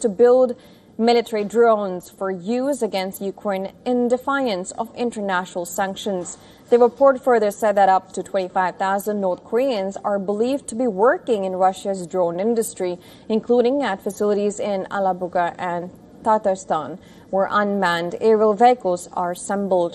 to build military drones for use against Ukraine in defiance of international sanctions. The report further said that up to 25,000 North Koreans are believed to be working in Russia's drone industry, including at facilities in Alabuga and Tatarstan, where unmanned aerial vehicles are assembled.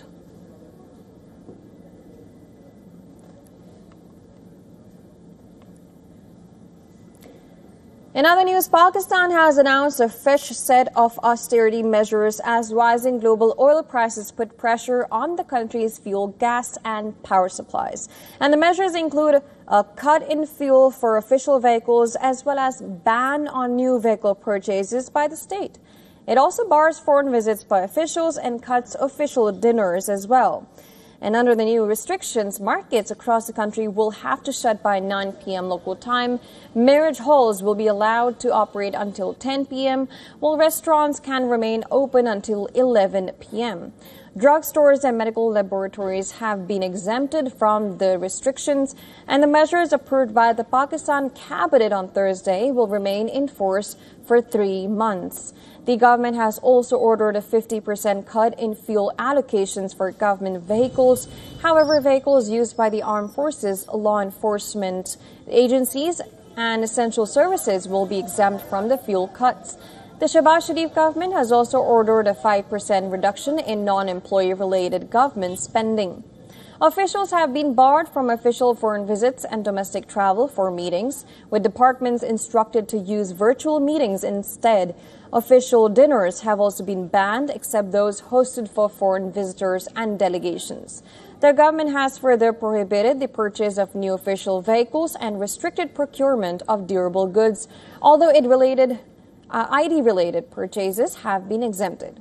In other news, Pakistan has announced a fresh set of austerity measures as rising global oil prices put pressure on the country's fuel, gas and power supplies. And the measures include a cut in fuel for official vehicles as well as ban on new vehicle purchases by the state. It also bars foreign visits by officials and cuts official dinners as well. And under the new restrictions, markets across the country will have to shut by 9 p.m. local time. Marriage halls will be allowed to operate until 10 p.m., while restaurants can remain open until 11 p.m. Drugstores and medical laboratories have been exempted from the restrictions, and the measures approved by the Pakistan cabinet on Thursday will remain in force for 3 months. The government has also ordered a 50% cut in fuel allocations for government vehicles. However, vehicles used by the armed forces, law enforcement agencies, and essential services will be exempt from the fuel cuts. The Shehbaz Sharif government has also ordered a 5% reduction in non-employee-related government spending. Officials have been barred from official foreign visits and domestic travel for meetings, with departments instructed to use virtual meetings instead. Official dinners have also been banned, except those hosted for foreign visitors and delegations. The government has further prohibited the purchase of new official vehicles and restricted procurement of durable goods, although ID-related purchases have been exempted.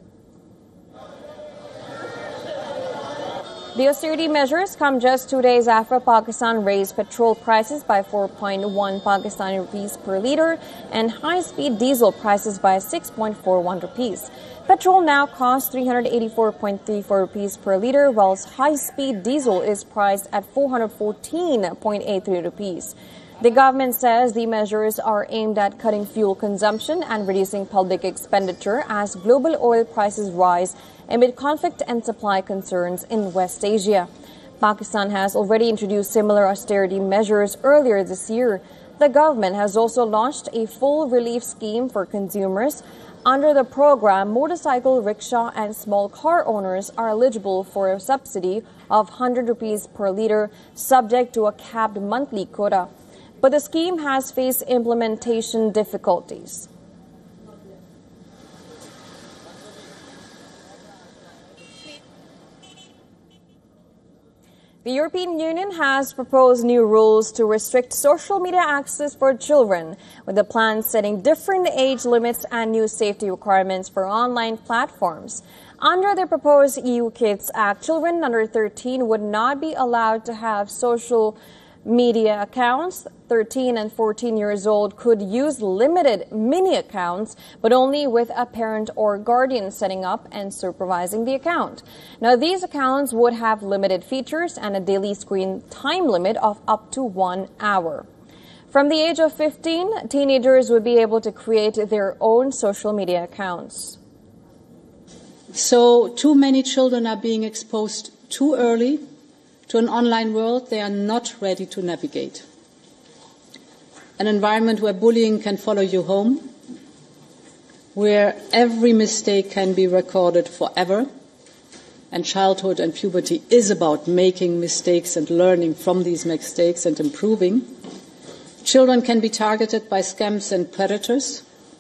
The austerity measures come just 2 days after Pakistan raised petrol prices by 4.1 Pakistani rupees per litre and high-speed diesel prices by 6.41 rupees. Petrol now costs 384.34 rupees per litre, whilst high-speed diesel is priced at 414.83 rupees. The government says the measures are aimed at cutting fuel consumption and reducing public expenditure as global oil prices rise amid conflict and supply concerns in West Asia. Pakistan has already introduced similar austerity measures earlier this year. The government has also launched a full relief scheme for consumers. Under the program, motorcycle, rickshaw and small car owners are eligible for a subsidy of 100 rupees per litre, subject to a capped monthly quota. But the scheme has faced implementation difficulties. The European Union has proposed new rules to restrict social media access for children, with the plan setting different age limits and new safety requirements for online platforms. Under the proposed EU Kids Act, children under 13 would not be allowed to have social media accounts. 13 and 14 years old could use limited mini accounts, but only with a parent or guardian setting up and supervising the account. Now, these accounts would have limited features and a daily screen time limit of up to 1 hour. From the age of 15, teenagers would be able to create their own social media accounts. So, too many children are being exposed too early to an online world they are not ready to navigate. An environment where bullying can follow you home, where every mistake can be recorded forever, and childhood and puberty is about making mistakes and learning from these mistakes and improving. Children can be targeted by scams and predators.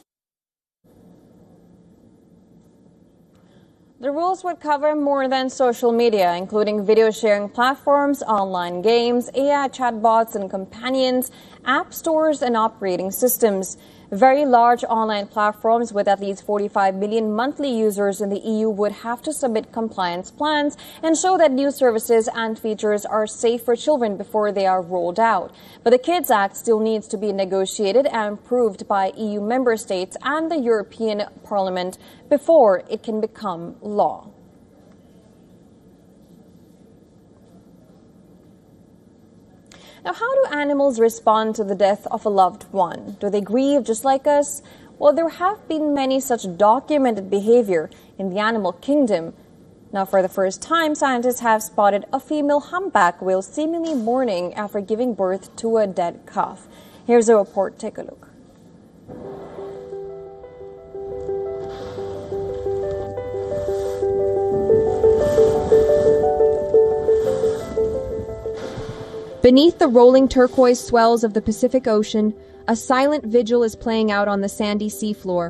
The rules would cover more than social media, including video sharing platforms, online games, AI chatbots and companions, app stores and operating systems. Very large online platforms with at least 45 million monthly users in the EU would have to submit compliance plans and show that new services and features are safe for children before they are rolled out. But the Kids Act still needs to be negotiated and approved by EU member states and the European Parliament before it can become law. Now, how do animals respond to the death of a loved one? Do they grieve just like us? Well, there have been many such documented behavior in the animal kingdom. Now, for the first time, scientists have spotted a female humpback whale seemingly mourning after giving birth to a dead calf. Here's a report. Take a look. Beneath the rolling turquoise swells of the Pacific Ocean, a silent vigil is playing out on the sandy seafloor.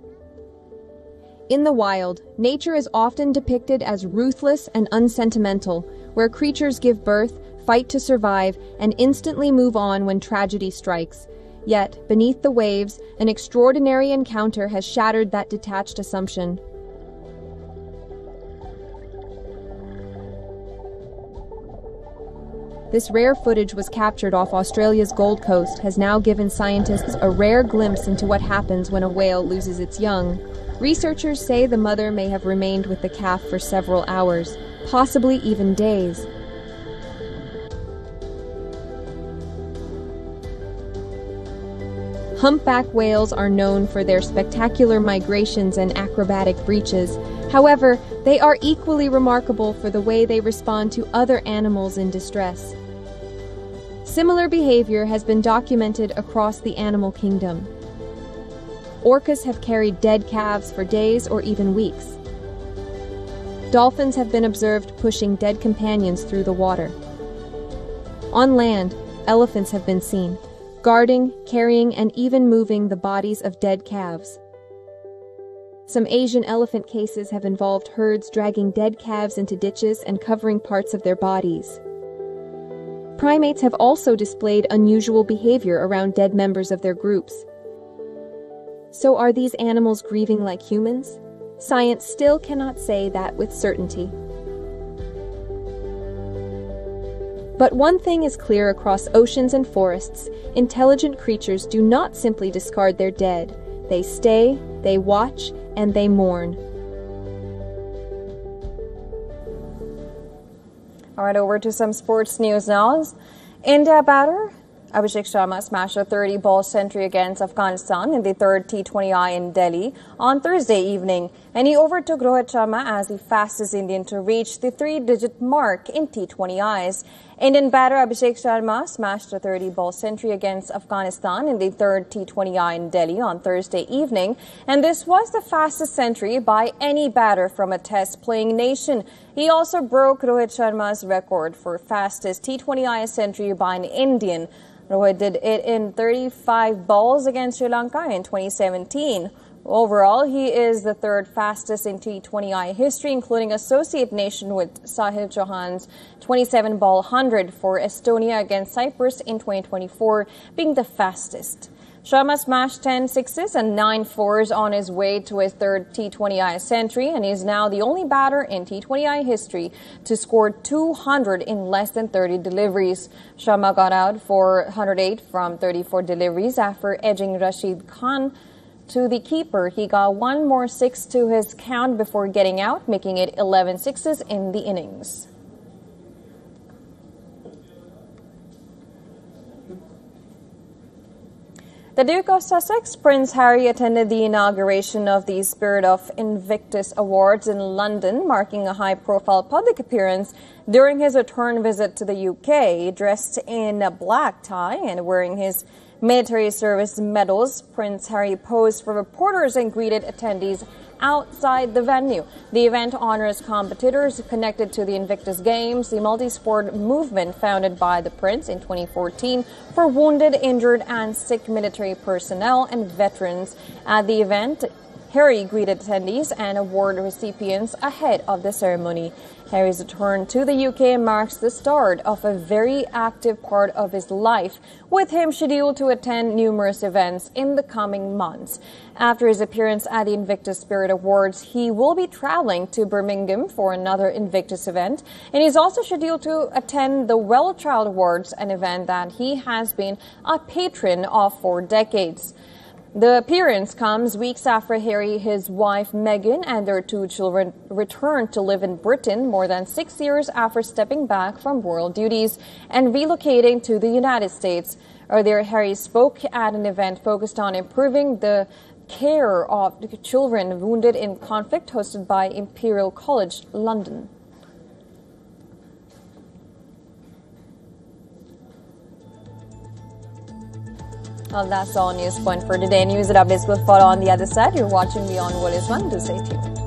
In the wild, nature is often depicted as ruthless and unsentimental, where creatures give birth, fight to survive, and instantly move on when tragedy strikes. Yet, beneath the waves, an extraordinary encounter has shattered that detached assumption. This rare footage was captured off Australia's Gold Coast, has now given scientists a rare glimpse into what happens when a whale loses its young. Researchers say the mother may have remained with the calf for several hours, possibly even days. Humpback whales are known for their spectacular migrations and acrobatic breaches. However, they are equally remarkable for the way they respond to other animals in distress. Similar behavior has been documented across the animal kingdom. Orcas have carried dead calves for days or even weeks. Dolphins have been observed pushing dead companions through the water. On land, elephants have been seen, guarding, carrying, and even moving the bodies of dead calves. Some Asian elephant cases have involved herds dragging dead calves into ditches and covering parts of their bodies. Primates have also displayed unusual behavior around dead members of their groups. So are these animals grieving like humans? Science still cannot say that with certainty. But one thing is clear across oceans and forests: intelligent creatures do not simply discard their dead. They stay, they watch, and they mourn. All right, over to some sports news now. India batter Abhishek Sharma smashed a 30-ball century against Afghanistan in the third T20I in Delhi on Thursday evening, and he overtook Rohit Sharma as the fastest Indian to reach the three-digit mark in T20Is. Indian batter Abhishek Sharma smashed a 30-ball century against Afghanistan in the third T20I in Delhi on Thursday evening, and this was the fastest century by any batter from a test-playing nation. He also broke Rohit Sharma's record for fastest T20I century by an Indian. Rohit did it in 35 balls against Sri Lanka in 2017. Overall, he is the third fastest in T20I history, including associate nation with Sahil Chauhan's 27-ball 100 for Estonia against Cyprus in 2024, being the fastest. Sharma smashed 10 sixes and 9 fours on his way to his third T20I century, and is now the only batter in T20I history to score 200 in less than 30 deliveries. Sharma got out for 108 from 34 deliveries after edging Rashid Khan to the keeper. He got one more six to his count before getting out, making it 11 sixes in the innings. The Duke of Sussex, Prince Harry, attended the inauguration of the Spirit of Invictus Awards in London, marking a high-profile public appearance during his return visit to the UK. Dressed in a black tie and wearing his military service medals, Prince Harry posed for reporters and greeted attendees outside the venue. The event honors competitors connected to the Invictus Games, the multi-sport movement founded by the Prince in 2014 for wounded, injured, and sick military personnel and veterans. At the event, Harry greeted attendees and award recipients ahead of the ceremony. Harry's return to the UK marks the start of a very active part of his life, with him scheduled to attend numerous events in the coming months. After his appearance at the Invictus Spirit Awards, he will be traveling to Birmingham for another Invictus event, and he's also scheduled to attend the Well Child Awards, an event that he has been a patron of for decades. The appearance comes weeks after Harry, his wife Meghan, and their 2 children returned to live in Britain more than 6 years after stepping back from royal duties and relocating to the United States. Earlier, Harry spoke at an event focused on improving the care of the children wounded in conflict hosted by Imperial College London. Well, that's all news point for today. News and updates will follow on the other side. You're watching Beyond What Is One. Do stay tuned.